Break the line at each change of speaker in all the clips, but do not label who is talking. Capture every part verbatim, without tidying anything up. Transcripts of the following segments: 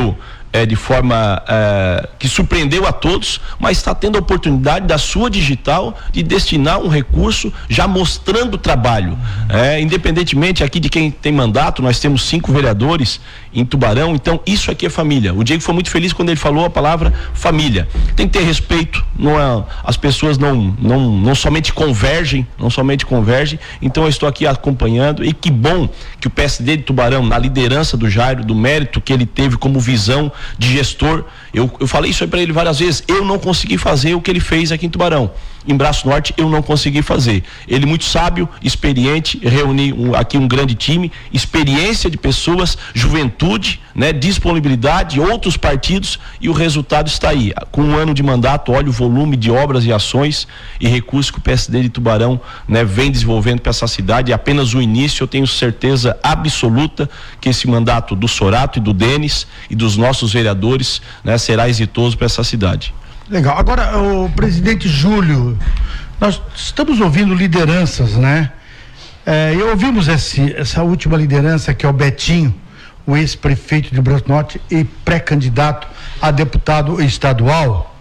respondeu É, de forma é, que surpreendeu a todos, mas está tendo a oportunidade da sua digital de destinar um recurso já mostrando o trabalho. É, independentemente aqui de quem tem mandato, nós temos cinco vereadores em Tubarão, então isso aqui é família. O Diego foi muito feliz quando ele falou a palavra família. Tem que ter respeito, não é, as pessoas não, não, não somente convergem, não somente convergem, então eu estou aqui acompanhando e que bom que o P S D de Tubarão, na liderança do Jairo, do mérito que ele teve como visão de gestor, eu, eu falei isso aí para ele várias vezes, eu não consegui fazer o que ele fez aqui em Tubarão, em Braço Norte eu não consegui fazer, ele muito sábio, experiente, reuni um, aqui um grande time, experiência de pessoas, juventude, né, disponibilidade, outros partidos, e o resultado está aí, com um ano de mandato, olha o volume de obras e ações e recursos que o P S D de Tubarão, né, vem desenvolvendo para essa cidade, é apenas o início, eu tenho certeza absoluta que esse mandato do Sorato e do Denis e dos nossos vereadores, né, será exitoso para essa cidade.
Legal. Agora, o presidente Júlio, nós estamos ouvindo lideranças, né? É, e ouvimos esse, essa última liderança que é o Betinho, o ex-prefeito de Braço Norte e pré-candidato a deputado estadual.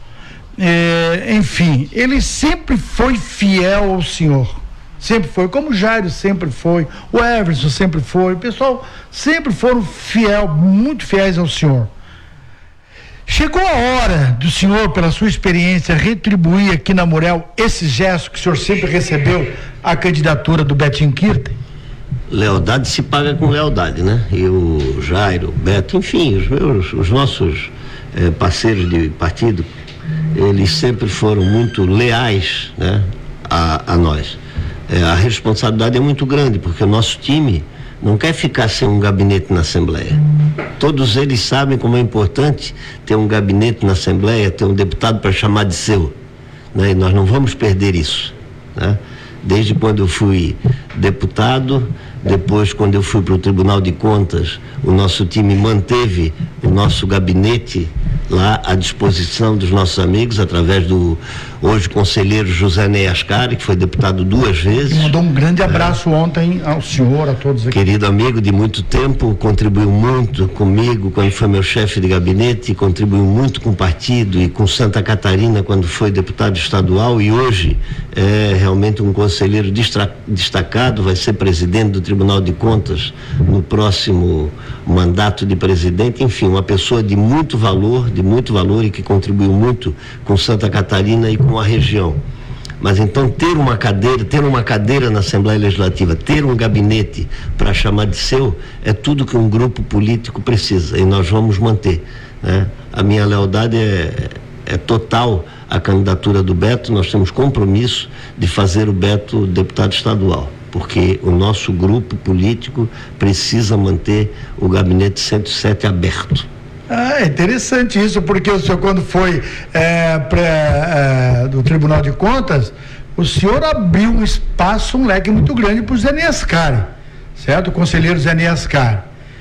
É, enfim, ele sempre foi fiel ao senhor. Sempre foi, como o Jairo sempre foi, o Everson sempre foi, o pessoal sempre foram fiel, muito fiéis ao senhor. Chegou a hora do senhor, pela sua experiência, retribuir aqui na Murel esse gesto que o senhor sempre recebeu, a candidatura do Betinho Kirten?
Lealdade se paga com lealdade, né? E o Jairo, o Beto, enfim, os meus, os nossos eh, parceiros de partido, eles sempre foram muito leais, né, a, a nós. Eh, a responsabilidade é muito grande, porque o nosso time não quer ficar sem um gabinete na Assembleia. Todos eles sabem como é importante ter um gabinete na Assembleia, ter um deputado para chamar de seu, né? E nós não vamos perder isso, né? Desde quando eu fui deputado, depois quando eu fui para o Tribunal de Contas, o nosso time manteve o nosso gabinete lá à disposição dos nossos amigos, através do hoje conselheiro José Ney Ascari, que foi deputado duas vezes.
E mandou um grande abraço é. ontem ao senhor, a todos aqui.
Querido amigo de muito tempo, contribuiu muito comigo quando foi meu chefe de gabinete, contribuiu muito com o partido e com Santa Catarina quando foi deputado estadual, e hoje é realmente um conselheiro distra- destacado, vai ser presidente do Tribunal de Contas no próximo mandato de presidente. Enfim, uma pessoa de muito valor, de muito valor e que contribuiu muito com Santa Catarina e com a região. Mas então ter uma cadeira, ter uma cadeira na Assembleia Legislativa, ter um gabinete para chamar de seu, é tudo que um grupo político precisa, e nós vamos manter, né? A minha lealdade é, é total à candidatura do Beto. Nós temos compromisso de fazer o Beto deputado estadual, porque o nosso grupo político precisa manter o gabinete cento e sete aberto.
Ah, é interessante isso, porque o senhor, quando foi é, pré, é, do Tribunal de Contas, o senhor abriu um espaço, um leque muito grande para o Zé Ney Ascari, certo? O conselheiro Zé Ney Ascari.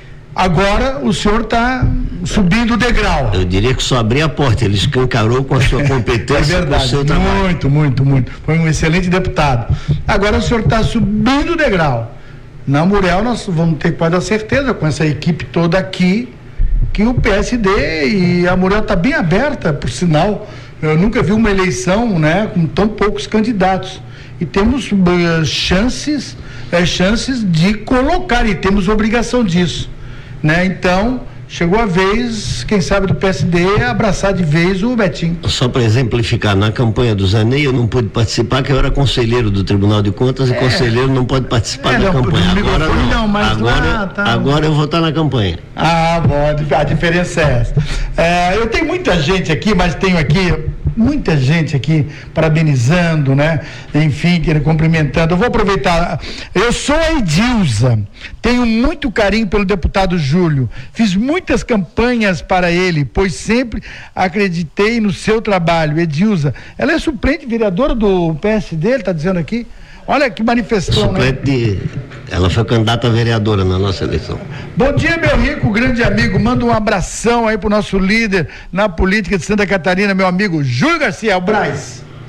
Agora o senhor está subindo o degrau.
Eu diria que só abri a porta, ele escancarou com a sua competência.
É verdade,
com o seu trabalho.
muito, muito, muito. Foi um excelente deputado. Agora o senhor está subindo o degrau. Na Murel nós vamos ter quase a certeza, com essa equipe toda aqui, que o P S D e a Murel está bem aberta, por sinal. Eu nunca vi uma eleição, né, com tão poucos candidatos. E temos uh, chances, uh, chances de colocar, e temos obrigação disso, né? Então, chegou a vez, quem sabe, do P S D abraçar de vez o Betinho.
Só para exemplificar, na campanha do Zé Ney eu não pude participar, porque eu era conselheiro do Tribunal de Contas, é. E conselheiro não pode participar é, da não, campanha. Agora não, não mas agora, lá, tá. agora eu vou estar na campanha.
Ah, bom, a diferença é essa. É, eu tenho muita gente aqui, mas tenho aqui muita gente aqui parabenizando, né? Enfim, cumprimentando. Eu vou aproveitar. Eu sou a Edilza, tenho muito carinho pelo deputado Júlio, fiz muitas campanhas para ele, pois sempre acreditei no seu trabalho. Edilza, ela é suplente vereadora do P S D, ele está dizendo aqui. Olha que manifestação,
suplente, né? De... Ela foi candidata a vereadora na nossa eleição.
Bom dia, meu rico, grande amigo. Manda um abração aí pro nosso líder na política de Santa Catarina, meu amigo Júlio Garcia, o Braz.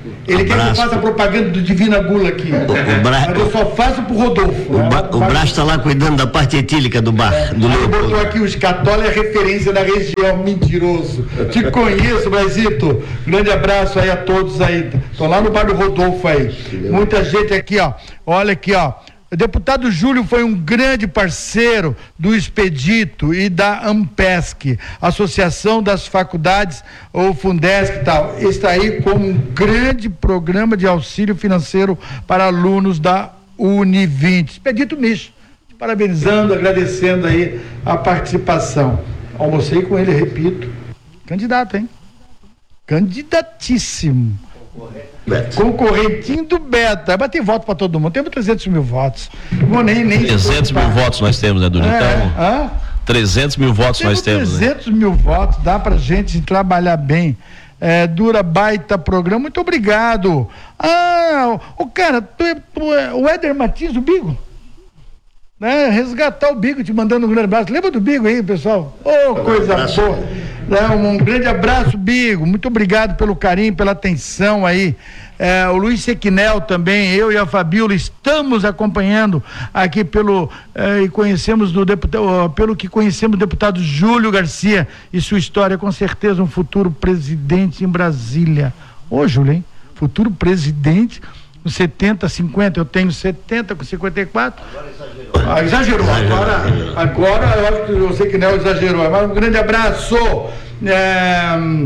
Ele
Abraço.
quer que eu faça propaganda do Divina Gula aqui.
O, o Bra...
Mas eu só faço pro Rodolfo.
O,
né?
ba... o Brás está lá cuidando da parte etílica do bar.
É,
do
ele botou aqui os Catole, é referência da região, mentiroso. Te conheço, Brasito. Grande abraço aí a todos aí. Tô lá no bar do Rodolfo aí. Muita gente aqui, ó. Olha aqui, ó. O deputado Júlio foi um grande parceiro do Expedito e da Ampesc, Associação das Faculdades, ou Fundesc e tal. Está aí como um grande programa de auxílio financeiro para alunos da Univinte. Expedito Micho, parabenizando, agradecendo aí a participação. Almocei com ele, repito. Candidato, hein? Candidatíssimo.
Beto.
Concorrentinho do Beta, mas tem voto para todo mundo, temos trezentos mil votos. Vou nem, nem
trezentos mil votos nós temos, né, Dudu?
É,
Então,
hã?
trezentos mil votos nós temos.
trezentos mil votos, dá pra gente trabalhar bem. É, dura baita programa, muito obrigado. Ah, o cara, tu é, tu é, o Éder Martins do Bigo? Né? Resgatar o Bigo, te mandando um grande abraço. Lembra do Bigo aí, pessoal? Ô, oh, coisa
abraço.
boa. Né? Um grande abraço, Bigo. Muito obrigado pelo carinho, pela atenção aí. É, o Luiz Sequinel também, eu e a Fabiola estamos acompanhando aqui pelo é, e conhecemos do deputado, pelo que conhecemos o deputado Júlio Garcia e sua história, com certeza um futuro presidente em Brasília. Ô, Júlio, hein? Futuro presidente. Com setenta, cinquenta, eu tenho setenta com cinquenta e quatro. Agora exagerou. Ah, exagerou. Agora, agora eu acho que eu sei que não exagerou. Mas um grande abraço. É...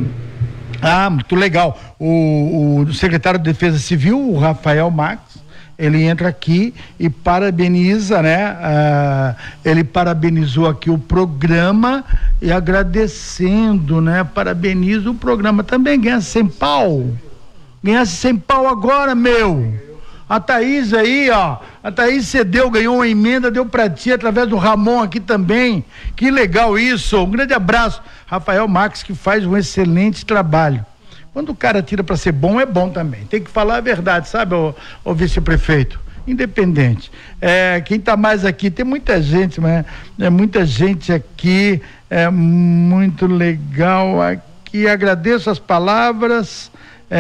Ah, muito legal. O, o secretário de Defesa Civil, o Rafael Max, ele entra aqui e parabeniza, né? Ah, ele parabenizou aqui o programa e agradecendo, né? Parabeniza o programa. Também ganha cem pau. Ganhasse cem pau agora, meu. A Thaís aí, ó. A Thaís cedeu, ganhou uma emenda, deu pra ti através do Ramon aqui também. Que legal isso. Um grande abraço. Rafael Max, que faz um excelente trabalho. Quando o cara tira pra ser bom, é bom também. Tem que falar a verdade, sabe, ô, ô vice-prefeito? Independente. É, quem tá mais aqui, tem muita gente, mas é muita gente aqui. É muito legal aqui. Agradeço as palavras.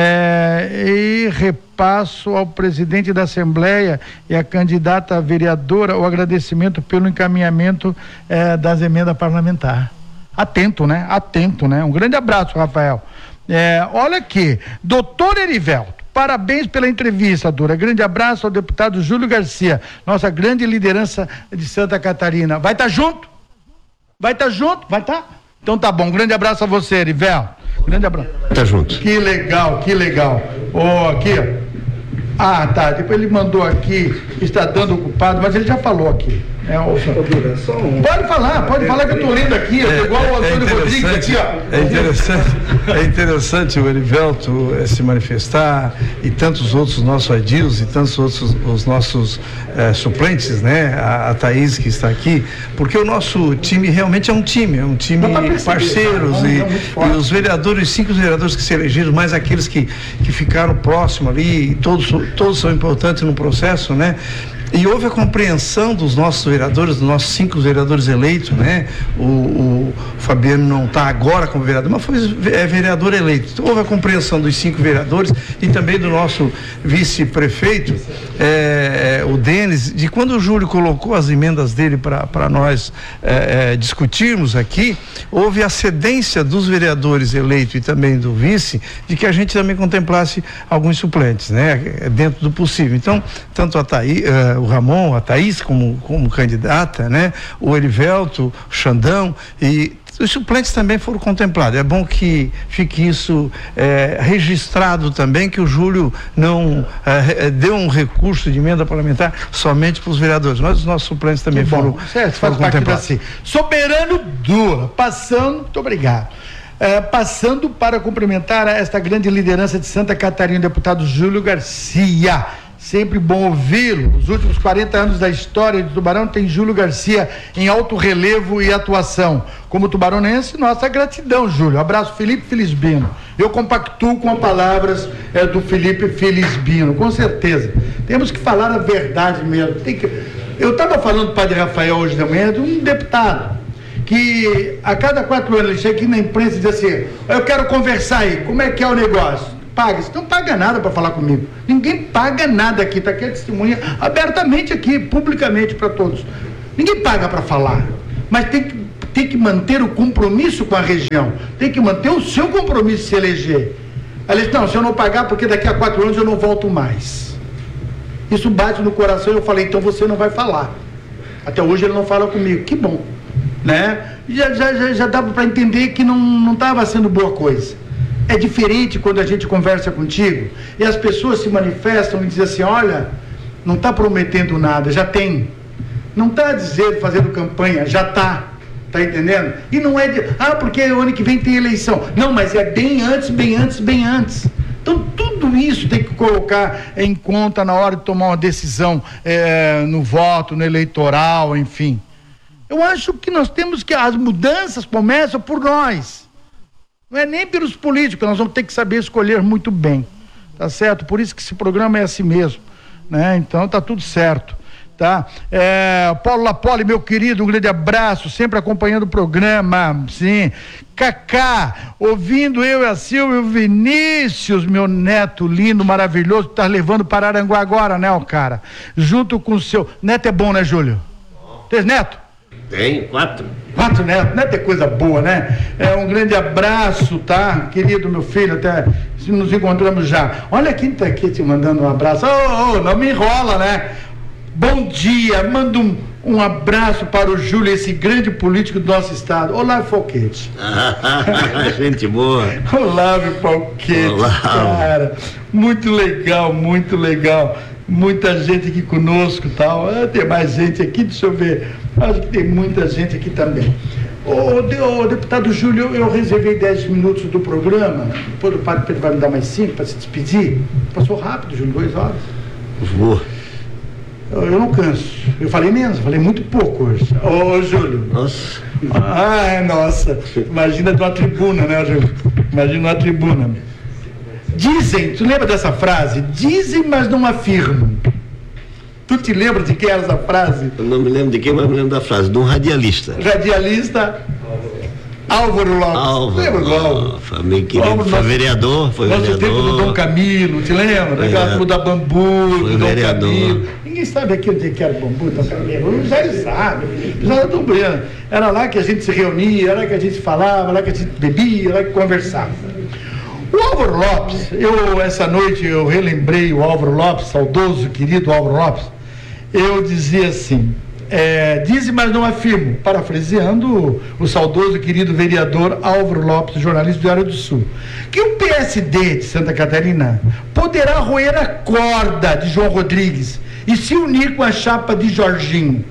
É, e repasso ao presidente da Assembleia e à candidata a vereadora o agradecimento pelo encaminhamento é, das emendas parlamentares. Atento, né? Atento, né? Um grande abraço, Rafael. É, olha aqui, doutor Erivelto, parabéns pela entrevista, Dura. Grande abraço ao deputado Júlio Garcia, nossa grande liderança de Santa Catarina. Vai estar tá junto? Vai estar tá junto? Vai estar? Tá? Então tá bom, um grande abraço a você, Erivelto. Grande abraço.
Tá junto.
Que legal, que legal. Ó, aqui, ó. Ah, tá. Depois ele mandou aqui, está dando ocupado, mas ele já falou aqui. É, o... Pode falar, pode falar que eu estou lendo aqui, é, igual o Antônio
é
Rodrigues aqui, ó.
É interessante, é interessante o Erivelto é, se manifestar e tantos outros nossos adios e tantos outros os nossos é, suplentes, né? A, a Thaís que está aqui, porque o nosso time realmente é um time, é um time parceiros é, e, e os vereadores, cinco vereadores que se elegeram, mais aqueles que, que ficaram próximos ali, todos, todos são importantes no processo, né? E houve a compreensão dos nossos vereadores, dos nossos cinco vereadores eleitos, né? O, o Fabiano não está agora como vereador, mas foi é, vereador eleito. Então, houve a compreensão dos cinco vereadores e também do nosso vice-prefeito, é, o Denis, de quando o Júlio colocou as emendas dele para nós é, é, discutirmos aqui, houve a cedência dos vereadores eleitos e também do vice, de que a gente também contemplasse alguns suplentes, né? Dentro do possível. Então, tanto a Thaís, uh, o Ramon, a Thaís como, como candidata, né? O Erivelto, o Xandão e os suplentes também foram contemplados. É bom que fique isso é, registrado também, que o Júlio não é, deu um recurso de emenda parlamentar somente para os vereadores, mas os nossos suplentes também que foram,
certo,
foram
faz
contemplados.
Assim. Soberano Dura, passando, muito obrigado. É, passando para cumprimentar esta grande liderança de Santa Catarina, o deputado Júlio Garcia. Sempre bom ouvi-lo. Os últimos quarenta anos da história de Tubarão tem Júlio Garcia em alto relevo e atuação. Como tubaronense, nossa gratidão, Júlio. Abraço, Felipe Felisbino. Eu compactuo com as palavras é, do Felipe Felisbino, com certeza. Temos que falar a verdade mesmo. Tem que... Eu estava falando do padre Rafael hoje da manhã, de um deputado, que a cada quatro anos ele chega aqui na imprensa e diz assim: eu quero conversar aí, como é que é o negócio? paga. Você não paga nada para falar comigo. Ninguém paga nada aqui. Está aqui a testemunha abertamente aqui, publicamente para todos. Ninguém paga para falar. Mas tem que, tem que manter o compromisso com a região. Tem que manter o seu compromisso de se eleger. Ela disse, não, se eu não pagar, porque daqui a quatro anos eu não volto mais. Isso bate no coração e eu falei, então você não vai falar. Até hoje ele não fala comigo. Que bom. Né? Já, já, já, já dava para entender que não estava sendo boa coisa. É diferente quando a gente conversa contigo e as pessoas se manifestam e dizem assim, olha, não está prometendo nada, já tem. Não está dizendo, fazendo campanha, já está. Está entendendo? E não é de, ah, porque o ano que vem tem eleição. Não, mas é bem antes, bem antes, bem antes. Então tudo isso tem que colocar em conta na hora de tomar uma decisão é, no voto, no eleitoral, enfim. Eu acho que nós temos que, as mudanças começam por nós. Não é nem pelos políticos, nós vamos ter que saber escolher muito bem. Tá certo? Por isso que esse programa é assim mesmo. Né? Então tá tudo certo. Tá? É, Paulo Lapoli, meu querido, um grande abraço, sempre acompanhando o programa, sim. Cacá, ouvindo eu e a Silvia e o Vinícius, meu neto lindo, maravilhoso, tá levando para Aranguá agora, né, o cara? Junto com o seu... Neto é bom, né, Júlio? Tem neto?
Tem, quatro.
Quatro netos, neto é coisa boa, né? É um grande abraço, tá? Querido meu filho, até nos encontramos já. Olha quem tá aqui te mandando um abraço. Ô, oh, oh, não me enrola, né? Bom dia, manda um, um abraço para o Júlio, esse grande político do nosso estado. Olá, Falquete.
Gente boa.
Olá, Falquete.
Olá.
Cara, muito legal, muito legal. Muita gente aqui conosco e tal. Ah, tem mais gente aqui, deixa eu ver. Acho que tem muita gente aqui também. Ô, de, ô deputado Júlio, eu reservei dez minutos do programa. Depois o padre Pedro vai me dar mais cinco para se despedir. Passou rápido, Júlio, duas horas.
Vou.
Eu, eu não canso. Eu falei menos, eu falei muito pouco hoje. Ô, Júlio.
Nossa.
Ah, nossa. Imagina de uma tribuna, né, Júlio? Imagina uma tribuna. Dizem, tu lembra dessa frase? Dizem, mas não afirmam. Tu te lembra de quem era essa frase?
Eu não me lembro de quem, mas me lembro da frase, de um radialista.
Radialista Álvaro Lopes.
Álvaro,
lembra do Álvaro?
Foi meio querido,
Álvaro,
foi
nosso,
vereador, foi
nosso
vereador.
tempo do Dom Camilo, te lembra? Aquela turma da Bambu,
Foi
do Dom
vereador.
Camilo. Ninguém sabe aqui onde que era o Bambu, Dom Camilo. Já ele sabe. Já era do Breno. Era lá que a gente se reunia, era lá que a gente falava, era lá que a gente bebia, era lá que conversava. O Álvaro Lopes, eu, essa noite eu relembrei o Álvaro Lopes, saudoso, querido Álvaro Lopes. Eu dizia assim, é, dizem, mas não afirmo, parafraseando o, o saudoso, querido vereador Álvaro Lopes, jornalista do Diário do Sul, que o P S D de Santa Catarina poderá roer a corda de João Rodrigues e se unir com a chapa de Jorginho.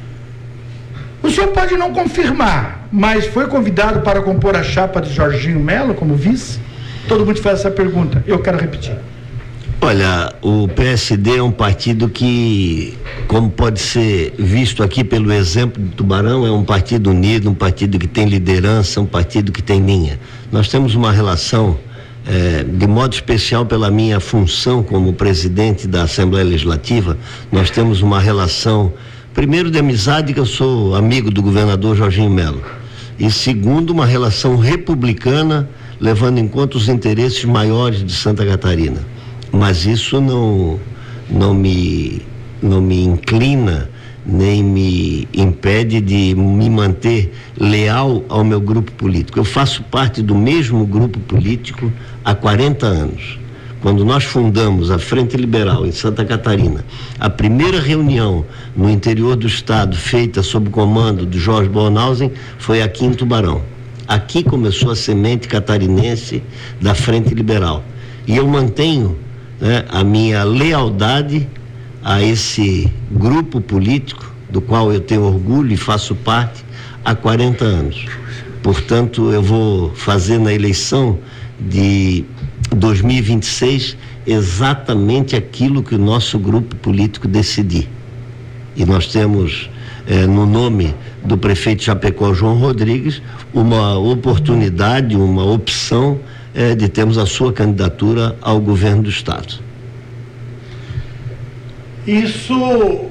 O senhor pode não confirmar, mas foi convidado para compor a chapa de Jorginho Melo como vice? Todo mundo faz essa pergunta, eu quero repetir.
Olha, o P S D é um partido que, como pode ser visto aqui pelo exemplo do Tubarão, é um partido unido, um partido que tem liderança, um partido que tem linha. Nós temos uma relação, eh, de modo especial pela minha função como presidente da Assembleia Legislativa, nós temos uma relação, primeiro de amizade, que eu sou amigo do governador Jorginho Melo, e segundo, uma relação republicana, levando em conta os interesses maiores de Santa Catarina. Mas isso não, não, me, não me inclina, nem me impede de me manter leal ao meu grupo político. Eu faço parte do mesmo grupo político há quarenta anos. Quando nós fundamos a Frente Liberal em Santa Catarina, a primeira reunião no interior do estado feita sob o comando do Jorge Bornhausen foi aqui em Tubarão. Aqui começou a semente catarinense da Frente Liberal. E eu mantenho, né, a minha lealdade a esse grupo político, do qual eu tenho orgulho e faço parte há quarenta anos. Portanto, eu vou fazer na eleição de dois mil e vinte e seis exatamente aquilo que o nosso grupo político decidir. E nós temos, eh, no nome do prefeito Chapecó, João Rodrigues, uma oportunidade, uma opção eh, de termos a sua candidatura ao governo do estado.
Isso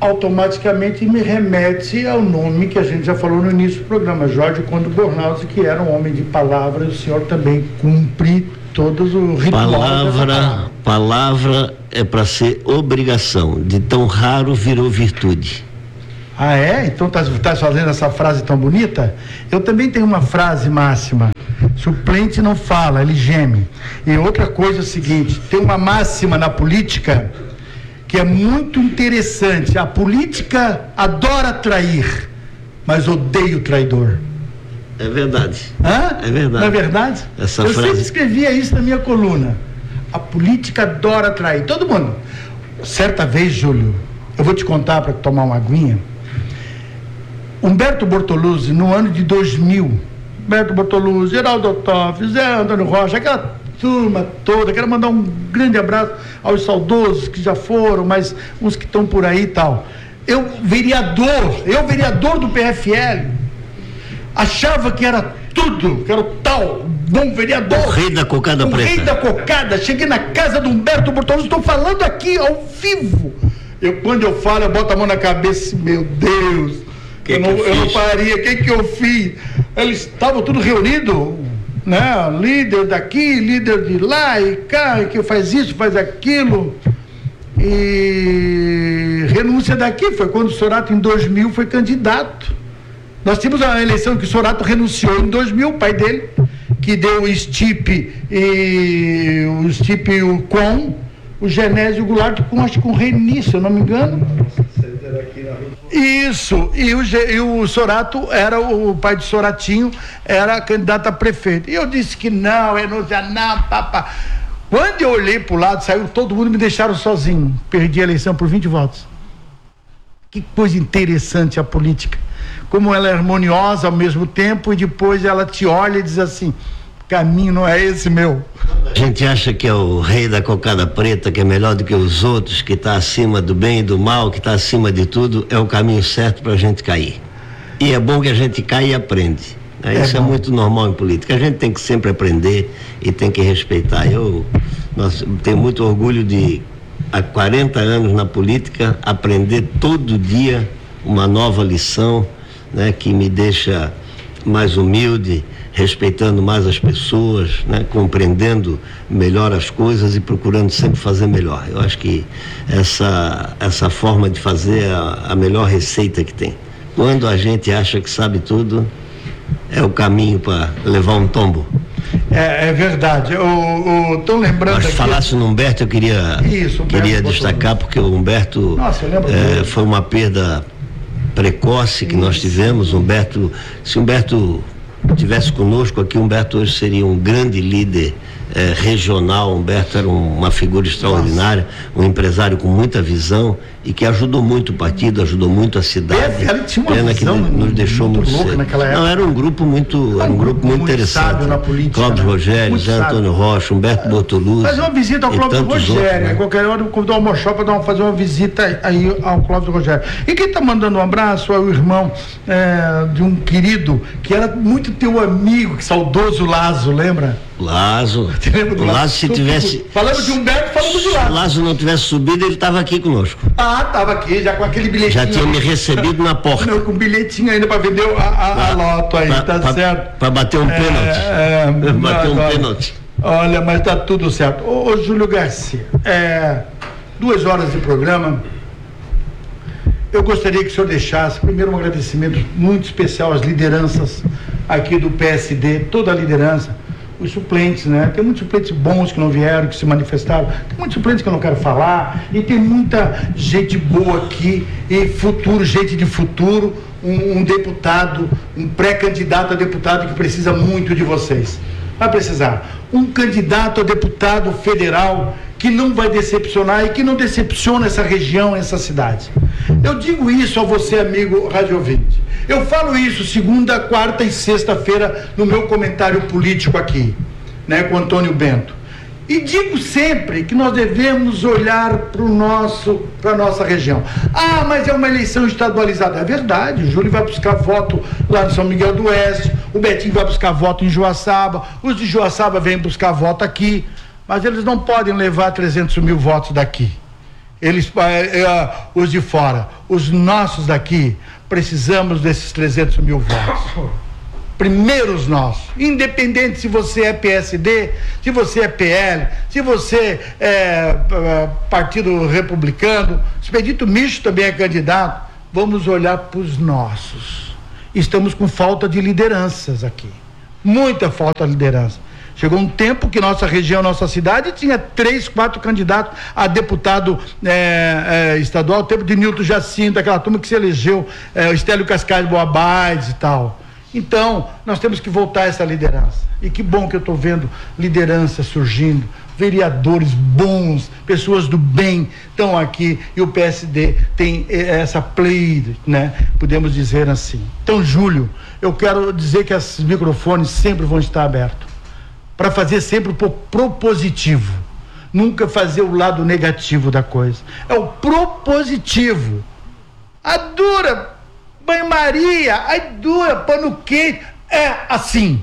automaticamente me remete ao nome que a gente já falou no início do programa, Jorge Conde Bornhausen, que era um homem de palavra, e o senhor também cumpre todos o ritual.
Palavra, palavra é para ser obrigação, de tão raro virou virtude.
Ah, é? Então tá, tá fazendo essa frase tão bonita? Eu também tenho uma frase máxima: suplente não fala, ele geme. E outra coisa é o seguinte, tem uma máxima na política que é muito interessante: a política adora trair, mas odeia o traidor.
É verdade.
Hã?
É verdade.
Não é verdade?
Essa
Eu
frase...
sempre escrevia isso na minha coluna. A política adora trair. Todo mundo. Certa vez, Júlio, eu vou te contar para tomar uma aguinha. Humberto Bortoluzzi, no ano de dois mil, Humberto Bortoluzzi, Geraldo Ottoff, Zé Antônio Rocha, aquela turma toda, quero mandar um grande abraço aos saudosos que já foram, mas uns que estão por aí e tal. Eu, vereador, eu vereador do P F L, achava que era tudo, que era o tal bom vereador.
O rei da cocada
o
preta.
O rei da cocada. Cheguei na casa do Humberto Bortoluzzi, estou falando aqui ao vivo. Eu, quando eu falo, eu boto a mão na cabeça, meu Deus, que eu, que não, eu, eu não faria, o que que eu fiz? Eles estavam tudo reunidos, né? Líder daqui, líder de lá e cá, que faz isso, faz aquilo. E renúncia daqui, foi quando o Sorato em dois mil foi candidato. Nós tínhamos a eleição que o Sorato renunciou em dois mil, o pai dele, que deu o Stipe e o Stipe e o Com, o Genésio Goulart com, acho que com Reni, se eu não me engano. Isso, e o, e o Sorato era, o pai de Soratinho era candidato a prefeito. E eu disse que não, renúncia não, papá. Quando eu olhei para o lado, saiu todo mundo e me deixaram sozinho. Perdi a eleição por vinte votos. Que coisa interessante a política. Como ela é harmoniosa ao mesmo tempo e depois ela te olha e diz assim: caminho não é esse meu.
A gente acha que é o rei da cocada preta, que é melhor do que os outros, que está acima do bem e do mal, que está acima de tudo, é o caminho certo para a gente cair. E é bom que a gente caia e aprende. É, isso é, é muito normal em política. A gente tem que sempre aprender e tem que respeitar. Eu nós, tenho muito orgulho de, há quarenta anos na política, aprender todo dia uma nova lição, né, que me deixa mais humilde, respeitando mais as pessoas, né, compreendendo melhor as coisas e procurando sempre fazer melhor. Eu acho que essa, essa forma de fazer é a, a melhor receita que tem. Quando a gente acha que sabe tudo, é o caminho para levar um tombo.
É, é verdade. Estão lembrando.
Mas
aqui...
falasse no Humberto, eu queria,
Isso,
queria destacar, porque o Humberto
Nossa, eu lembro
é, foi uma perda precoce que Isso. nós tivemos. Humberto, se Humberto tivesse conosco aqui, Humberto hoje seria um grande líder eh, regional. Humberto era um, uma figura extraordinária, Nossa. um empresário com muita visão e que ajudou muito o partido, ajudou muito a cidade.
Ele tinha uma
Pena
visão
que nos deixou muito, muito cedo.
Naquela época.
Não, era um grupo muito, era um grupo muito, muito interessante.
Na política,
Cláudio
né?
Rogério, Zé Antônio Rocha, Humberto Bortoluzzi.
Fazer uma visita ao Cláudio Rogério, outros, né? Qualquer hora eu convidar o Mochó para fazer uma visita aí ao Cláudio Rogério. E quem está mandando um abraço é o irmão é, de um querido que era muito teu amigo, que saudoso Lazo, lembra?
Lazo. O Lazo, se tivesse.
Falamos de Humberto, falamos de Lazo.
Se o Lazo não tivesse subido, ele estava aqui conosco.
Ah, estava aqui, já com aquele bilhetinho.
Já tinha me recebido na porta.
Não, com bilhetinho ainda para vender a, a, pra, a loto aí, pra, tá pra, certo?
Para bater um pênalti.
É, é,
bater um
agora,
pênalti.
Olha, mas tá tudo certo. Ô, ô Júlio Garcia, é, duas horas de programa. Eu gostaria que o senhor deixasse, primeiro, um agradecimento muito especial às lideranças aqui do P S D, toda a liderança, os suplentes, né? Tem muitos suplentes bons que não vieram, que se manifestaram, tem muitos suplentes que eu não quero falar, e tem muita gente boa aqui, e futuro, gente de futuro, um, um deputado, um pré-candidato a deputado que precisa muito de vocês. Vai precisar. Um candidato a deputado federal que não vai decepcionar e que não decepciona essa região, essa cidade. Eu digo isso a você, amigo rádio ouvinte. Eu falo isso segunda, quarta e sexta-feira no meu comentário político aqui, né, com Antônio Bento. E digo sempre que nós devemos olhar para o nosso, para a nossa região. Ah, mas é uma eleição estadualizada. É verdade, o Júlio vai buscar voto lá no São Miguel do Oeste, o Betinho vai buscar voto em Joaçaba, os de Joaçaba vêm buscar voto aqui, mas eles não podem levar trezentos mil votos daqui. eles, uh, os de fora. Os nossos daqui, precisamos desses trezentos mil votos. Primeiro os nossos, independente se você é P S D, se você é P L, se você é Partido Republicano, Expedito Micho também é candidato, vamos olhar para os nossos. Estamos com falta de lideranças aqui, muita falta de liderança. Chegou um tempo que nossa região, nossa cidade tinha três, quatro candidatos a deputado é, é, estadual, o tempo de Nilton Jacinto, aquela turma que se elegeu, é, o Estélio Cascais Boabaides e tal. Então, nós temos que voltar a essa liderança. E que bom que eu estou vendo liderança surgindo, vereadores bons, pessoas do bem estão aqui, e o P S D tem essa play, né? Podemos dizer assim. Então, Júlio, eu quero dizer que esses microfones sempre vão estar abertos, para fazer sempre o propositivo, nunca fazer o lado negativo da coisa. É o propositivo. A dura banho-maria, ai dura, pano quente, é assim.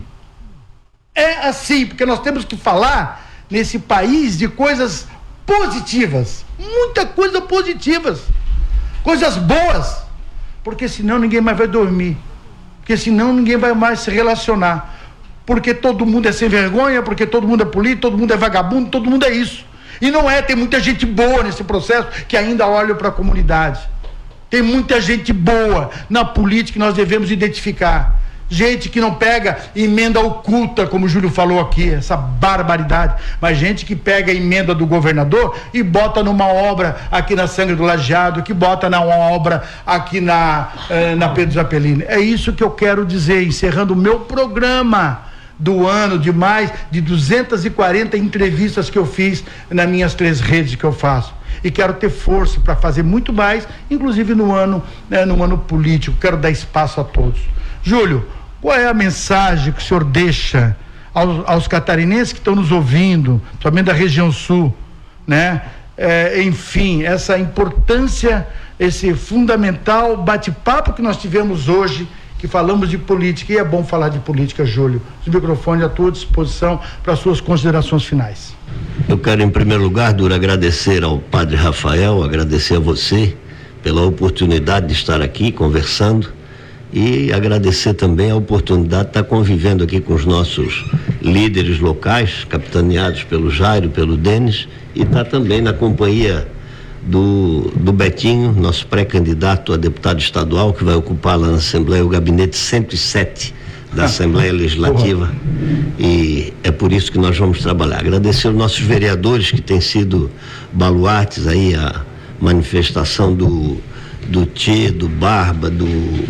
É assim, porque nós temos que falar nesse país de coisas positivas, muita coisa positivas, coisas boas, porque senão ninguém mais vai dormir, porque senão ninguém vai mais se relacionar, porque todo mundo é sem vergonha, porque todo mundo é político, todo mundo é vagabundo, todo mundo é isso. E não é, tem muita gente boa nesse processo que ainda olha para a comunidade. Tem muita gente boa na política que nós devemos identificar. Gente que não pega emenda oculta, como o Júlio falou aqui, essa barbaridade, mas gente que pega a emenda do governador e bota numa obra aqui na Sangre do Lajeado, que bota numa obra aqui na, eh, na Pedro Zappellini. É isso que eu quero dizer, encerrando o meu programa do ano, de mais de duzentas e quarenta entrevistas que eu fiz nas minhas três redes que eu faço. E quero ter força para fazer muito mais, inclusive no ano, né, no ano político. Quero dar espaço a todos. Júlio, qual é a mensagem que o senhor deixa aos, aos catarinenses que estão nos ouvindo, somente da região sul, né? É, enfim, essa importância, esse fundamental bate-papo que nós tivemos hoje, que falamos de política, e é bom falar de política, Júlio. Os microfones à tua disposição para suas considerações finais.
Eu quero, em primeiro lugar, Dura, agradecer ao padre Rafael, agradecer a você pela oportunidade de estar aqui conversando e agradecer também a oportunidade de estar convivendo aqui com os nossos líderes locais, capitaneados pelo Jairo, pelo Denis, e estar também na companhia do, do Betinho, nosso pré-candidato a deputado estadual, que vai ocupar lá na Assembleia o gabinete cento e sete da Assembleia Legislativa, e é por isso que nós vamos trabalhar. Agradecer aos nossos vereadores que têm sido baluartes aí, a manifestação do do Tchê, do Barba, do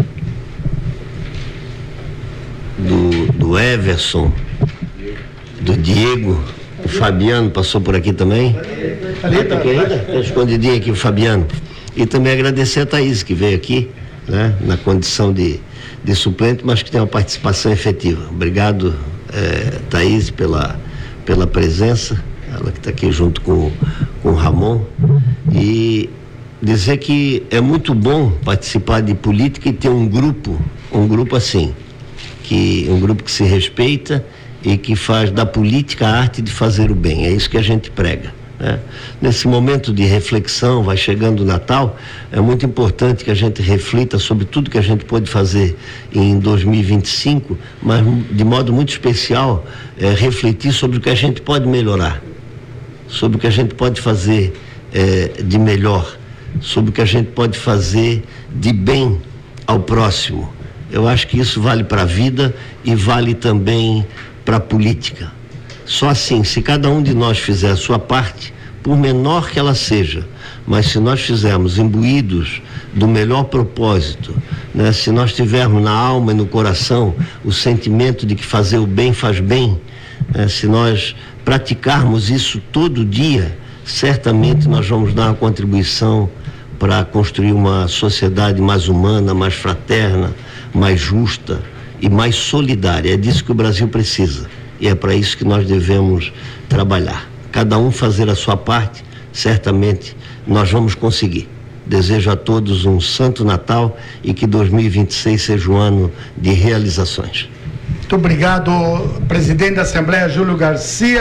do, do Everson, do Diego, o Fabiano passou por aqui também. Ali tá, tá escondidinho aqui o Fabiano. E também agradecer a Thaís, que veio aqui, né, na condição de de suplente, mas que tem uma participação efetiva. Obrigado, eh, Thaís, pela, pela presença, ela que está aqui junto com, com o Ramon, e dizer que é muito bom participar de política e ter um grupo, um grupo assim, que, um grupo que se respeita e que faz da política a arte de fazer o bem. É isso que a gente prega. É. Nesse momento de reflexão, vai chegando o Natal, é muito importante que a gente reflita sobre tudo que a gente pode fazer em dois mil e vinte e cinco, mas de modo muito especial, é, refletir sobre o que a gente pode melhorar, sobre o que a gente pode fazer é, de melhor, sobre o que a gente pode fazer de bem ao próximo. Eu acho que isso vale para a vida e vale também para a política. Só assim, se cada um de nós fizer a sua parte, por menor que ela seja, mas se nós fizermos imbuídos do melhor propósito, né? Se nós tivermos na alma e no coração o sentimento de que fazer o bem faz bem, né? Se nós praticarmos isso todo dia, certamente nós vamos dar uma contribuição para construir uma sociedade mais humana, mais fraterna, mais justa e mais solidária. É disso que o Brasil precisa. E é para isso que nós devemos trabalhar. Cada um fazer a sua parte, certamente nós vamos conseguir. Desejo a todos um santo Natal e que dois mil e vinte e seis seja um ano de realizações.
Muito obrigado, presidente da Assembleia, Júlio Garcia.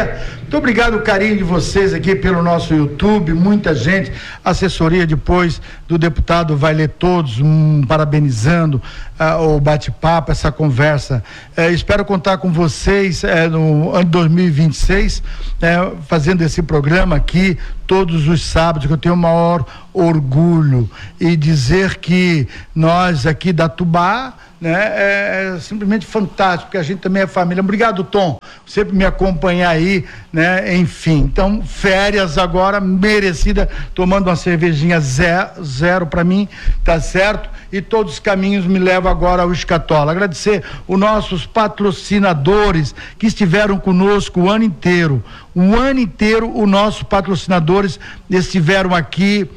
Muito obrigado o carinho de vocês aqui pelo nosso YouTube, muita gente, assessoria depois do deputado vai ler todos, um, parabenizando uh, o bate-papo, essa conversa. Uh, espero contar com vocês uh, no ano dois mil e vinte e seis, uh, fazendo esse programa aqui todos os sábados, que eu tenho o maior orgulho, e dizer que nós aqui da Tubá, né, é, é simplesmente fantástico, porque a gente também é família. Obrigado, Tom, sempre me acompanhar aí, né, enfim. Então, férias agora, merecida, tomando uma cervejinha zero, zero para mim, tá certo? E todos os caminhos me levam agora ao Escatola. Agradecer os nossos patrocinadores que estiveram conosco o ano inteiro. O ano inteiro, os nossos patrocinadores estiveram aqui.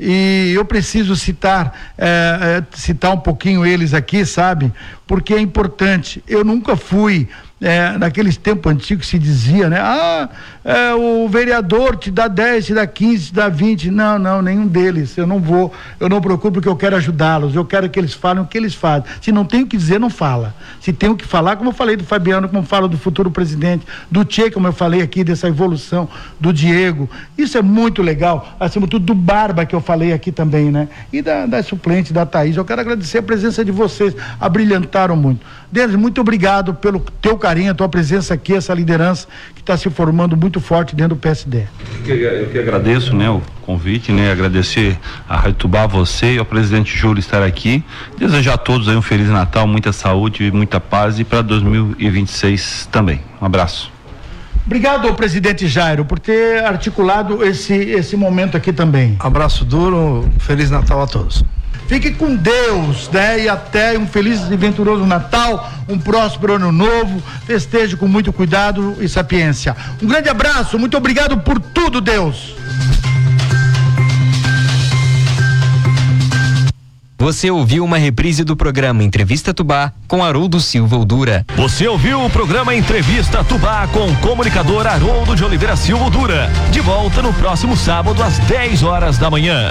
E eu preciso citar, é, é, citar um pouquinho eles aqui, sabe? Porque é importante. Eu nunca fui, é, naqueles tempos antigos se dizia, né? Ah, é, o vereador te dá dez, te dá quinze, te dá vinte. Não, não, nenhum deles. Eu não vou, eu não procuro porque eu quero ajudá-los. Eu quero que eles falem o que eles fazem. Se não tem o que dizer, não fala. Se tem o que falar, como eu falei do Fabiano, como eu falo do futuro presidente, do Tchê, como eu falei aqui, dessa evolução do Diego. Isso é muito legal. Acima de tudo, do Barba, que eu falei aqui também, né? E da, da suplente, da Thaís. Eu quero agradecer a presença de vocês. Abrilhantaram muito. Denis, muito obrigado pelo teu carinho, a tua presença aqui, essa liderança que está se formando muito forte dentro do P S D.
Eu que, eu que agradeço, né, o convite, né, agradecer a Rádio Tubá, você e ao presidente Júlio estar aqui, desejar a todos aí um Feliz Natal, muita saúde, muita paz e para dois mil e vinte e seis também. Um abraço.
Obrigado ao presidente Jairo por ter articulado esse, esse momento aqui também.
Abraço duro, Feliz Natal a todos.
Fique com Deus, né? E até um feliz e venturoso Natal, um próspero ano novo, festeje com muito cuidado e sapiência. Um grande abraço, muito obrigado por tudo, Deus.
Você ouviu uma reprise do programa Entrevista Tubá com Haroldo Silva Oldura.
Você ouviu o programa Entrevista Tubá com o comunicador Haroldo de Oliveira Silva Oldura. De volta no próximo sábado às dez horas da manhã.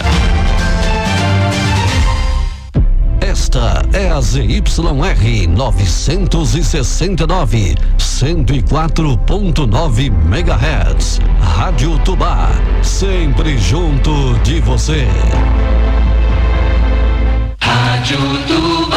Esta é a Z Y R novecentos e sessenta e nove, cento e quatro ponto nove megahertz. Rádio Tubá, sempre junto de você.
Rádio Tubá.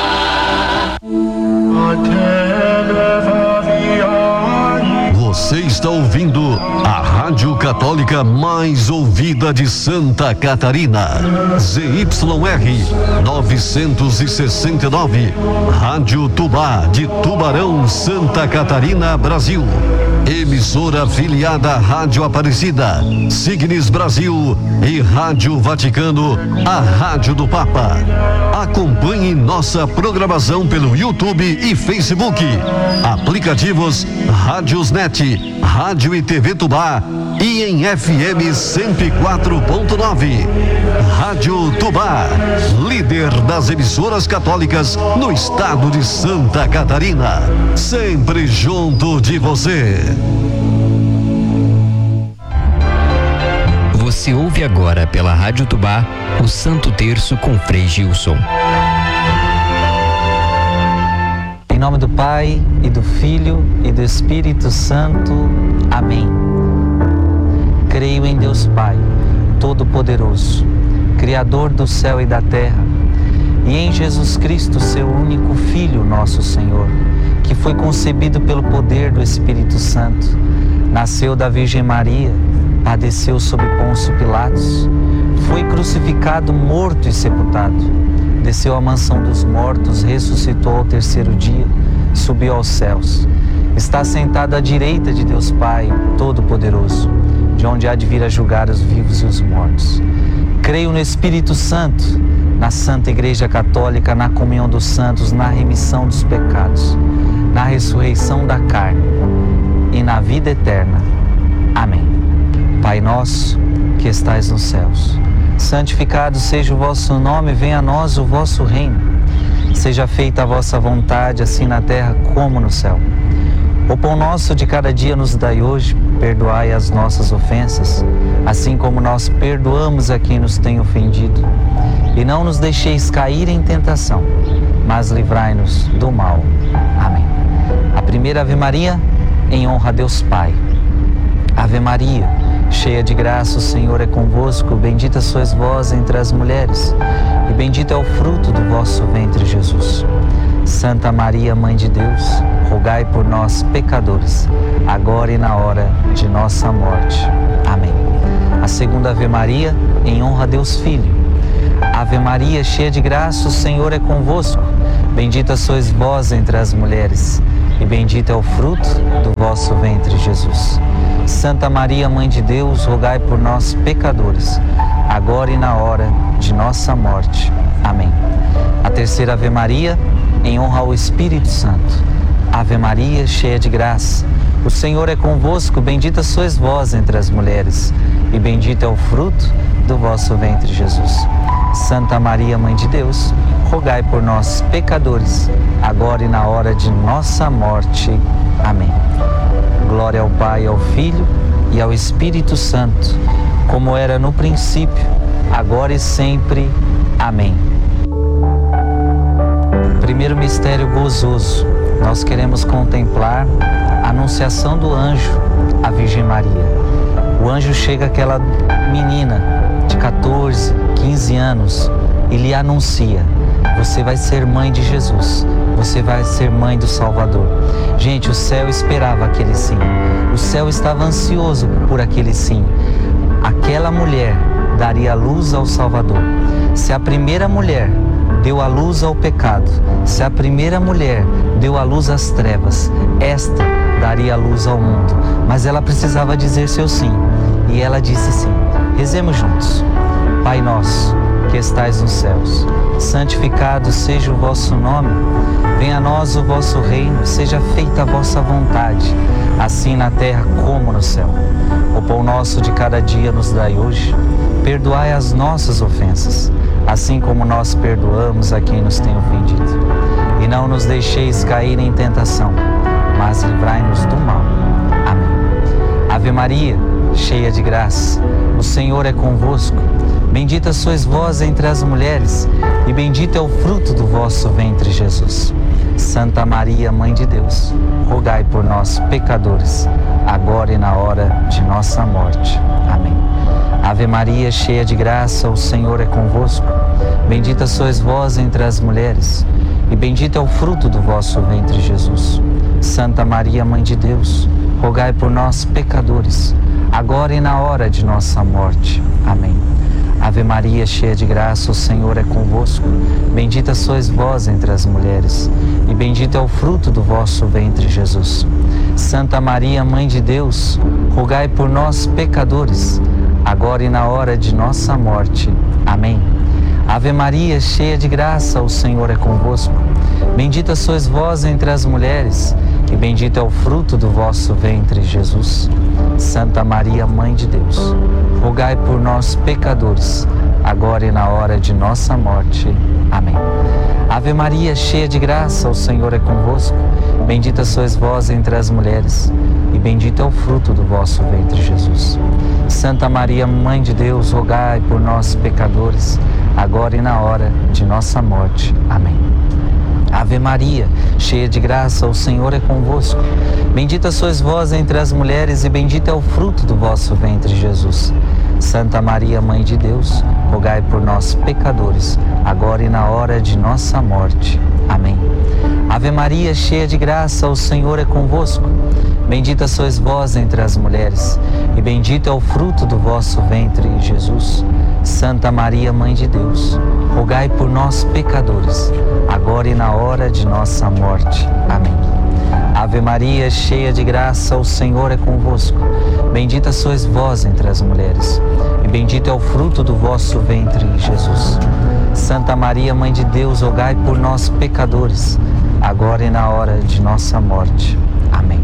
Você está ouvindo a Rádio Católica mais ouvida de Santa Catarina. Z Y R novecentos e sessenta e nove. Rádio Tubá de Tubarão, Santa Catarina, Brasil. Emissora afiliada à Rádio Aparecida, Signes Brasil e Rádio Vaticano, a Rádio do Papa. Acompanhe nossa programação pelo YouTube e Facebook. Aplicativos Rádiosnet, Rádio e T V Tubá e em F M cento e quatro ponto nove. Rádio Tubá, líder das emissoras católicas no estado de Santa Catarina. Sempre junto de você.
Você ouve agora pela Rádio Tubá o Santo Terço com Frei Gilson.
Em nome do Pai, e do Filho, e do Espírito Santo. Amém. Creio em Deus Pai, Todo-Poderoso, Criador do céu e da terra, e em Jesus Cristo, seu único Filho, nosso Senhor, que foi concebido pelo poder do Espírito Santo, nasceu da Virgem Maria, padeceu sob Pôncio Pilatos, foi crucificado, morto e sepultado, desceu à mansão dos mortos, ressuscitou ao terceiro dia, subiu aos céus, está sentado à direita de Deus Pai Todo-Poderoso, de onde há de vir a julgar os vivos e os mortos. Creio no Espírito Santo, na Santa Igreja Católica, na comunhão dos santos, na remissão dos pecados, na ressurreição da carne e na vida eterna. Amém. Pai nosso, que estais nos céus, santificado seja o vosso nome, venha a nós o vosso reino. Seja feita a vossa vontade, assim na terra como no céu. O pão nosso de cada dia nos dai hoje, perdoai as nossas ofensas, assim como nós perdoamos a quem nos tem ofendido. E não nos deixeis cair em tentação, mas livrai-nos do mal. Amém. A primeira Ave Maria, em honra a Deus Pai, Ave Maria, cheia de graça, o Senhor é convosco. Bendita sois vós entre as mulheres, e bendito é o fruto do vosso ventre, Jesus. Santa Maria, Mãe de Deus, rogai por nós, pecadores, agora e na hora de nossa morte. Amém. A segunda Ave Maria, em honra a Deus Filho. Ave Maria, cheia de graça, o Senhor é convosco. Bendita sois vós entre as mulheres, e bendito é o fruto do vosso ventre, Jesus. Santa Maria, Mãe de Deus, rogai por nós, pecadores, agora e na hora de nossa morte. Amém. A terceira Ave Maria, em honra ao Espírito Santo. Ave Maria, cheia de graça, o Senhor é convosco. Bendita sois vós entre as mulheres, e bendito é o fruto do vosso ventre, Jesus. Santa Maria, Mãe de Deus, rogai por nós, pecadores, agora e na hora de nossa morte. Amém. Glória ao Pai, ao Filho e ao Espírito Santo, como era no princípio, agora e sempre. Amém. Primeiro mistério gozoso, nós queremos contemplar a anunciação do anjo à Virgem Maria. O anjo chega àquela menina de quatorze, quinze anos e lhe anuncia: você vai ser mãe de Jesus, você vai ser mãe do Salvador. Gente, o céu esperava aquele sim, o céu estava ansioso por aquele sim. Aquela mulher daria luz ao Salvador. Se a primeira mulher deu a luz ao pecado, se a primeira mulher deu a luz às trevas, esta daria a luz ao mundo. Mas ela precisava dizer seu sim, e ela disse sim. Rezemos juntos. Pai nosso, que estais nos céus, santificado seja o vosso nome. Venha a nós o vosso reino, seja feita a vossa vontade, assim na terra como no céu. O pão nosso de cada dia nos dai hoje. Perdoai as nossas ofensas, assim como nós perdoamos a quem nos tem ofendido. E não nos deixeis cair em tentação, mas livrai-nos do mal. Amém. Ave Maria, cheia de graça, o Senhor é convosco. Bendita sois vós entre as mulheres, e bendito é o fruto do vosso ventre, Jesus. Santa Maria, Mãe de Deus, rogai por nós, pecadores, agora e na hora de nossa morte. Amém. Ave Maria, cheia de graça, o Senhor é convosco. Bendita sois vós entre as mulheres, e bendito é o fruto do vosso ventre, Jesus. Santa Maria, Mãe de Deus, rogai por nós, pecadores, agora e na hora de nossa morte. Amém. Ave Maria, cheia de graça, o Senhor é convosco. Bendita sois vós entre as mulheres, e bendito é o fruto do vosso ventre, Jesus. Santa Maria, Mãe de Deus, rogai por nós, pecadores, agora e na hora de nossa morte. Amém. Ave Maria, cheia de graça, o Senhor é convosco. Bendita sois vós entre as mulheres, e bendito é o fruto do vosso ventre, Jesus. Santa Maria, Mãe de Deus, rogai por nós, pecadores, agora e na hora de nossa morte. Amém. Ave Maria, cheia de graça, o Senhor é convosco. Bendita sois vós entre as mulheres, e bendito é o fruto do vosso ventre, Jesus. Santa Maria, Mãe de Deus, rogai por nós, pecadores, agora e na hora de nossa morte. Amém. Ave Maria, cheia de graça, o Senhor é convosco. Bendita sois vós entre as mulheres, e bendito é o fruto do vosso ventre, Jesus. Santa Maria, Mãe de Deus, rogai por nós, pecadores, agora e na hora de nossa morte. Amém. Ave Maria, cheia de graça, o Senhor é convosco. Bendita sois vós entre as mulheres, e bendito é o fruto do vosso ventre, Jesus. Santa Maria, Mãe de Deus, rogai por nós, pecadores, agora e na hora de nossa morte. Amém. Ave Maria, cheia de graça, o Senhor é convosco. Bendita sois vós entre as mulheres, e bendito é o fruto do vosso ventre, Jesus. Santa Maria, Mãe de Deus, rogai por nós, pecadores, agora e na hora de nossa morte. Amém.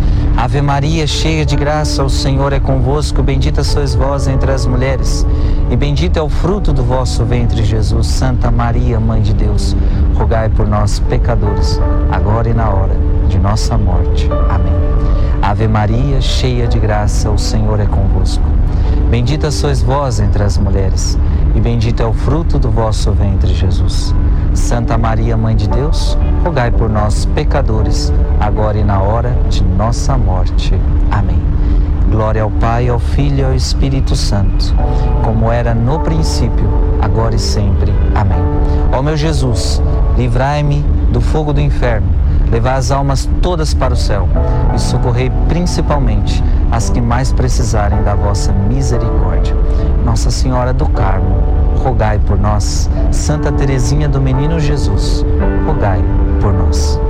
Ave Maria, cheia de graça, o Senhor é convosco. Bendita sois vós entre as mulheres, e bendito é o fruto do vosso ventre, Jesus. Santa Maria, Mãe de Deus, rogai por nós, pecadores, agora e na hora de nossa morte. Amém. Ave Maria, cheia de graça, o Senhor é convosco. Bendita sois vós entre as mulheres, e bendito é o fruto do vosso ventre, Jesus. Santa Maria, Mãe de Deus, rogai por nós, pecadores, agora e na hora de nossa morte. Amém. Glória ao Pai, ao Filho e ao Espírito Santo, como era no princípio, agora e sempre. Amém. Ó meu Jesus, livrai-me do fogo do inferno, levai as almas todas para o céu e socorrei principalmente as que mais precisarem da vossa misericórdia. Nossa Senhora do Carmo, rogai por nós. Santa Teresinha do Menino Jesus, rogai por nós.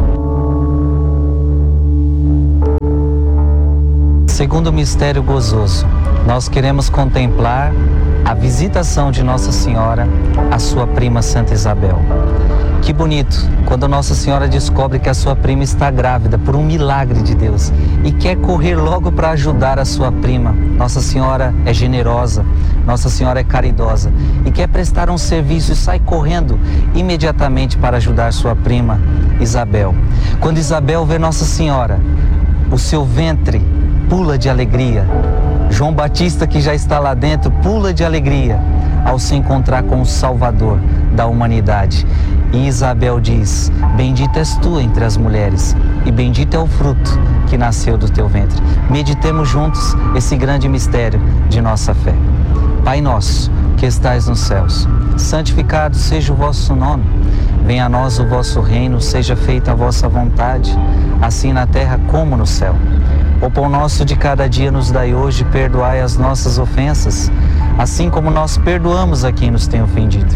Segundo mistério gozoso, nós queremos contemplar a visitação de Nossa Senhora à sua prima Santa Isabel. Que bonito quando Nossa Senhora descobre que a sua prima está grávida por um milagre de Deus e quer correr logo para ajudar a sua prima. Nossa Senhora é generosa, Nossa Senhora é caridosa e quer prestar um serviço e sai correndo imediatamente para ajudar sua prima Isabel. Quando Isabel vê Nossa Senhora, o seu ventre pula de alegria. João Batista, que já está lá dentro, pula de alegria ao se encontrar com o Salvador da humanidade. E Isabel diz: bendita és tu entre as mulheres e bendito é o fruto que nasceu do teu ventre. Meditemos juntos esse grande mistério de nossa fé. Pai nosso, que estais nos céus, santificado seja o vosso nome. Venha a nós o vosso reino, seja feita a vossa vontade, assim na terra como no céu. O pão nosso de cada dia nos dai hoje, perdoai as nossas ofensas, assim como nós perdoamos a quem nos tem ofendido.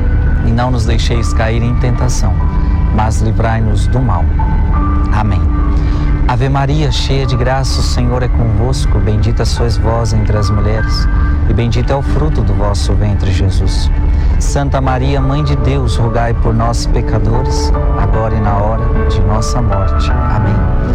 E não nos deixeis cair em tentação, mas livrai-nos do mal. Amém. Ave Maria, cheia de graça, o Senhor é convosco, bendita sois vós entre as mulheres, e bendito é o fruto do vosso ventre, Jesus. Santa Maria, Mãe de Deus, rogai por nós, pecadores, agora e na hora de nossa morte. Amém.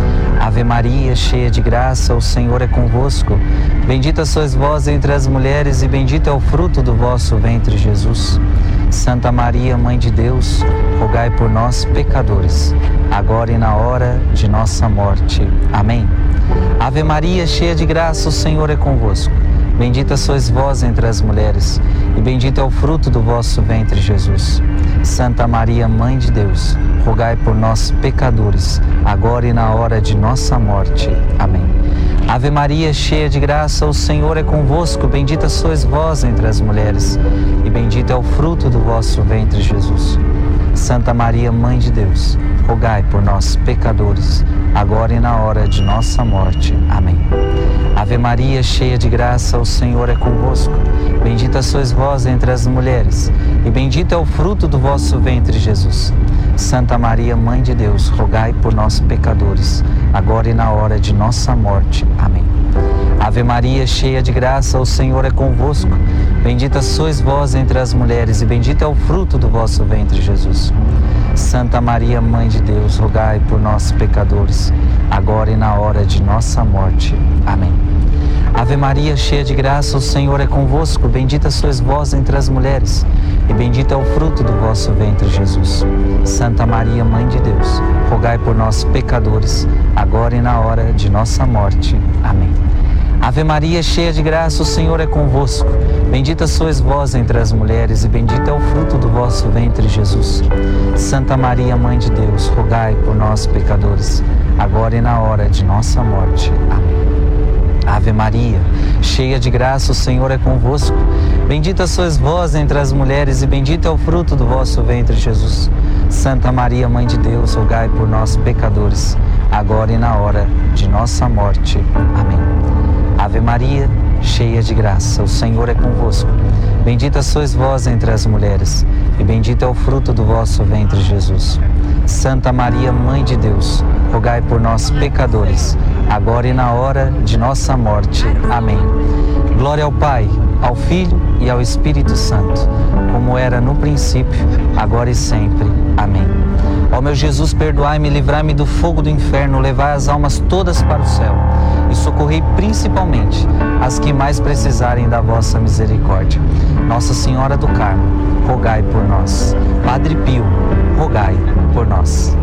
Ave Maria, cheia de graça, o Senhor é convosco. Bendita sois vós entre as mulheres e bendito é o fruto do vosso ventre, Jesus. Santa Maria, Mãe de Deus, rogai por nós, pecadores, agora e na hora de nossa morte. Amém. Ave Maria, cheia de graça, o Senhor é convosco. Bendita sois vós entre as mulheres e bendito é o fruto do vosso ventre, Jesus. Santa Maria, Mãe de Deus, rogai por nós, pecadores, agora e na hora de nossa morte. Amém. Ave Maria, cheia de graça, o Senhor é convosco, bendita sois vós entre as mulheres, e bendito é o fruto do vosso ventre, Jesus. Santa Maria, Mãe de Deus, rogai por nós, pecadores, agora e na hora de nossa morte. Amém. Ave Maria, cheia de graça, o Senhor é convosco, bendita sois vós entre as mulheres, e bendito é o fruto do vosso ventre, Jesus. Santa Maria, Mãe de Deus, rogai por nós, pecadores, agora e na hora de nossa morte. Amém. Ave Maria, cheia de graça, o Senhor é convosco, bendita sois vós entre as mulheres, e bendito é o fruto do vosso ventre, Jesus. Santa Maria, Mãe de Deus, rogai por nós, pecadores, agora e na hora de nossa morte. Amém. Ave Maria, cheia de graça, o Senhor é convosco, bendita sois vós entre as mulheres, e bendito é o fruto do vosso ventre, Jesus. Santa Maria, Mãe de Deus, rogai por nós, pecadores, agora e na hora de nossa morte. Amém. Ave Maria, cheia de graça, o Senhor é convosco, bendita sois vós entre as mulheres, e bendito é o fruto do vosso ventre, Jesus. Santa Maria, Mãe de Deus, rogai por nós, pecadores, agora e na hora de nossa morte. Amém. Ave Maria, cheia de graça, o Senhor é convosco, bendita sois vós entre as mulheres, e bendito é o fruto do vosso ventre, Jesus. Santa Maria, Mãe de Deus, rogai por nós, pecadores, agora e na hora de nossa morte. Amém. Ave Maria, cheia de graça, o Senhor é convosco, bendita sois vós entre as mulheres, e bendito é o fruto do vosso ventre, Jesus. Santa Maria, Mãe de Deus, rogai por nós, pecadores, agora e na hora de nossa morte. Amém. Glória ao Pai, ao Filho e ao Espírito Santo, como era no princípio, agora e sempre. Amém. Ó meu Jesus, perdoai-me, livrai-me do fogo do inferno, levai as almas todas para o céu e socorrei principalmente as que mais precisarem da vossa misericórdia. Nossa Senhora do Carmo, rogai por nós. Padre Pio, rogai por nós.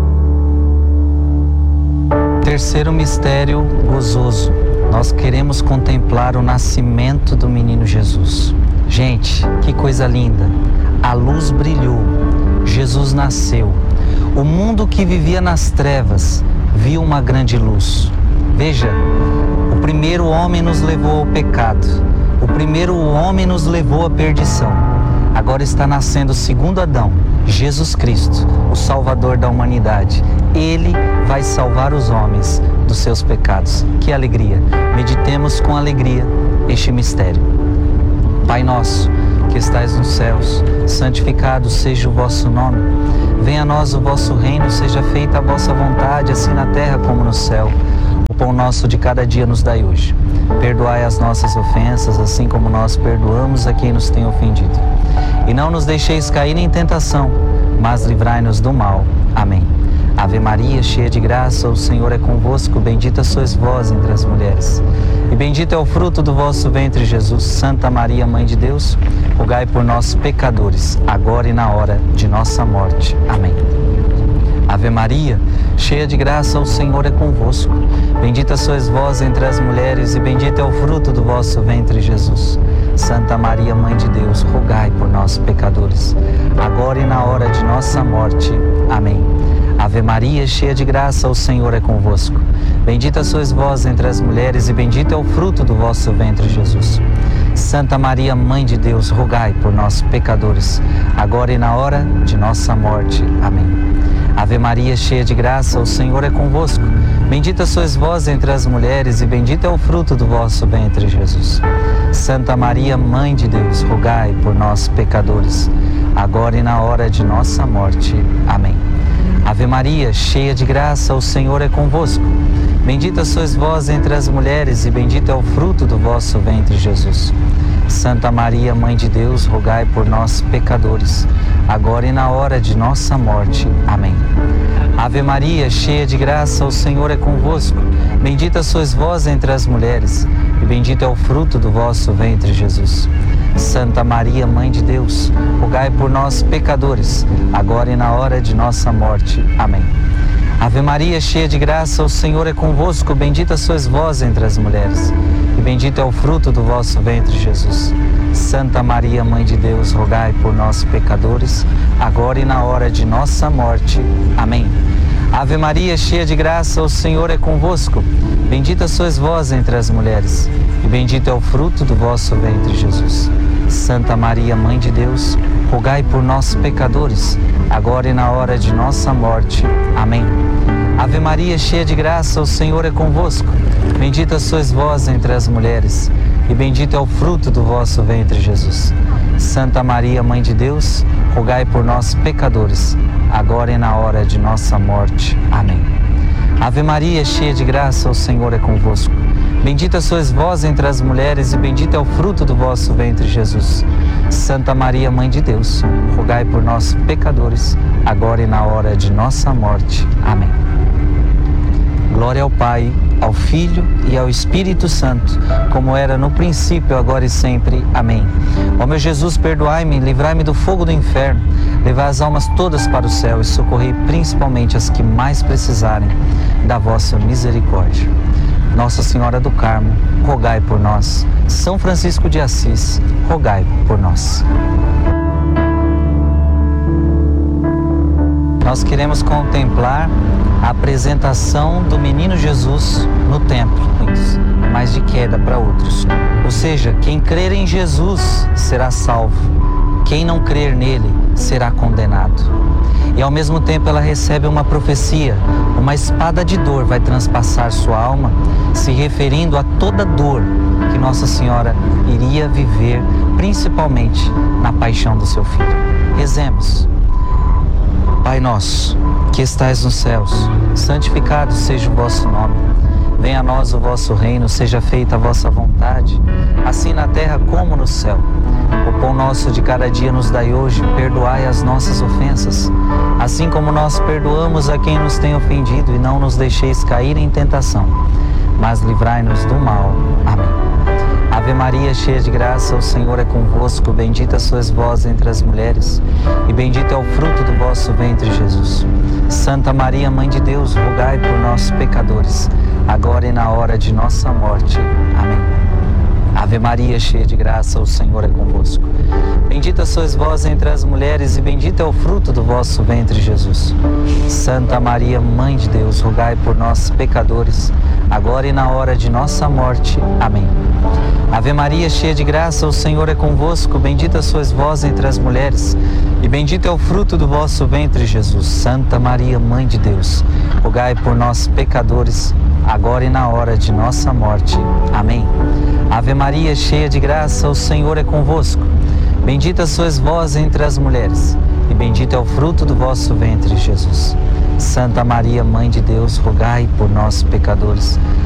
Terceiro mistério gozoso. Nós queremos contemplar o nascimento do menino Jesus. Gente, que coisa linda! A luz brilhou, Jesus nasceu. O mundo que vivia nas trevas viu uma grande luz. Veja, o primeiro homem nos levou ao pecado, o primeiro homem nos levou à perdição. Agora está nascendo o segundo Adão, Jesus Cristo, o Salvador da humanidade. Ele vai salvar os homens dos seus pecados. Que alegria! Meditemos com alegria este mistério. Pai nosso, que estais nos céus, santificado seja o vosso nome. Venha a nós o vosso reino, seja feita a vossa vontade, assim na terra como no céu. O pão nosso de cada dia nos dai hoje. Perdoai as nossas ofensas, assim como nós perdoamos a quem nos tem ofendido. E não nos deixeis cair em tentação, mas livrai-nos do mal. Amém. Ave Maria, cheia de graça, o Senhor é convosco. Bendita sois vós entre as mulheres. E bendito é o fruto do vosso ventre, Jesus. Santa Maria, Mãe de Deus, rogai por nós, pecadores, agora e na hora de nossa morte. Amém. Ave Maria, cheia de graça, o Senhor é convosco. Bendita sois vós entre as mulheres, e bendito é o fruto do vosso ventre, Jesus. Santa Maria, Mãe de Deus, rogai por nós, pecadores, agora e na hora de nossa morte. Amém. Ave Maria, cheia de graça, o Senhor é convosco. Bendita sois vós entre as mulheres, e bendito é o fruto do vosso ventre, Jesus. Santa Maria, Mãe de Deus, rogai por nós, pecadores, agora e na hora de nossa morte. Amém. Ave Maria, cheia de graça, o Senhor é convosco. Bendita sois vós entre as mulheres, e bendito é o fruto do vosso ventre, Jesus. Santa Maria, Mãe de Deus, rogai por nós, pecadores, agora e na hora de nossa morte. Amém. Ave Maria, cheia de graça, o Senhor é convosco. Bendita sois vós entre as mulheres, e bendito é o fruto do vosso ventre, Jesus. Santa Maria, Mãe de Deus, rogai por nós, pecadores, agora e na hora de nossa morte. Amém. Ave Maria, cheia de graça, o Senhor é convosco. Bendita sois vós entre as mulheres, e bendito é o fruto do vosso ventre, Jesus. Santa Maria, Mãe de Deus, rogai por nós, pecadores, agora e na hora de nossa morte. Amém. Ave Maria, cheia de graça, o Senhor é convosco. Bendita sois vós entre as mulheres, e bendito é o fruto do vosso ventre, Jesus. Santa Maria, Mãe de Deus, rogai por nós, pecadores, agora e na hora de nossa morte. Amém. Ave Maria, cheia de graça, o Senhor é convosco. Bendita sois vós entre as mulheres, e bendito é o fruto do vosso ventre, Jesus. Santa Maria, Mãe de Deus, rogai por nós, pecadores, agora e na hora de nossa morte. Amém. Ave Maria, cheia de graça, o Senhor é convosco. Bendita sois vós entre as mulheres, e bendito é o fruto do vosso ventre, Jesus. Santa Maria, Mãe de Deus, rogai por nós, pecadores, agora e na hora de nossa morte. Amém. Ave Maria, cheia de graça, o Senhor é convosco. Bendita sois vós entre as mulheres, e bendito é o fruto do vosso ventre, Jesus. Santa Maria, Mãe de Deus, rogai por nós, pecadores, agora e na hora de nossa morte. Amém. Glória ao Pai, ao Filho e ao Espírito Santo, como era no princípio, agora e sempre. Amém. Ó meu Jesus, perdoai-me, livrai-me do fogo do inferno, levai as almas todas para o céu e socorrei principalmente as que mais precisarem da vossa misericórdia. Nossa Senhora do Carmo, rogai por nós. São Francisco de Assis, rogai por nós. Nós queremos contemplar a apresentação do menino Jesus no templo, mas de queda para outros. Ou seja, quem crer em Jesus será salvo, quem não crer nele será condenado. E ao mesmo tempo ela recebe uma profecia, uma espada de dor vai transpassar sua alma, se referindo a toda dor que Nossa Senhora iria viver, principalmente na paixão do seu filho. Rezemos. Pai nosso, que estais nos céus, santificado seja o vosso nome. Venha a nós o vosso reino, seja feita a vossa vontade, assim na terra como no céu. O pão nosso de cada dia nos dai hoje, perdoai as nossas ofensas, assim como nós perdoamos a quem nos tem ofendido, e não nos deixeis cair em tentação, mas livrai-nos do mal. Amém. Ave Maria, cheia de graça, o Senhor é convosco. Bendita sois vós entre as mulheres, e bendito é o fruto do vosso ventre, Jesus. Santa Maria, Mãe de Deus, rogai por nós, pecadores, agora e na hora de nossa morte. Amém. Ave Maria, cheia de graça, o Senhor é convosco. Bendita sois vós entre as mulheres e bendito é o fruto do vosso ventre, Jesus. Santa Maria, Mãe de Deus, rogai por nós, pecadores, agora e na hora de nossa morte. Amém. Ave Maria, cheia de graça, o Senhor é convosco. Bendita sois vós entre as mulheres e bendito é o fruto do vosso ventre, Jesus. Santa Maria, Mãe de Deus, rogai por nós, pecadores, agora e na hora de nossa morte. Amém. Ave Maria, cheia de graça, o Senhor é convosco. Bendita sois vós entre as mulheres, e bendito é o fruto do vosso ventre, Jesus. Santa Maria, Mãe de Deus, rogai por nós, pecadores,